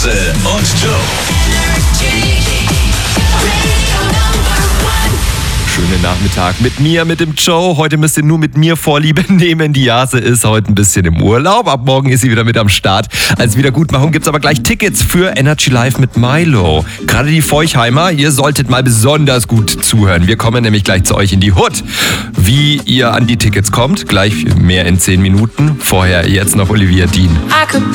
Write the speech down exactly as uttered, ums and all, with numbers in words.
Matze und Joe. Schönen Nachmittag mit mir, mit dem Joe. Heute müsst ihr nur mit mir Vorliebe nehmen. Die Jase ist heute ein bisschen im Urlaub. Ab morgen ist sie wieder mit am Start. Als Wiedergutmachung gibt's aber gleich Tickets für Energy Live mit Milo. Gerade die Feuchheimer, ihr solltet mal besonders gut zuhören. Wir kommen nämlich gleich zu euch in die Hood. Wie ihr an die Tickets kommt, gleich mehr in zehn Minuten. Vorher jetzt noch Olivia Dean. I could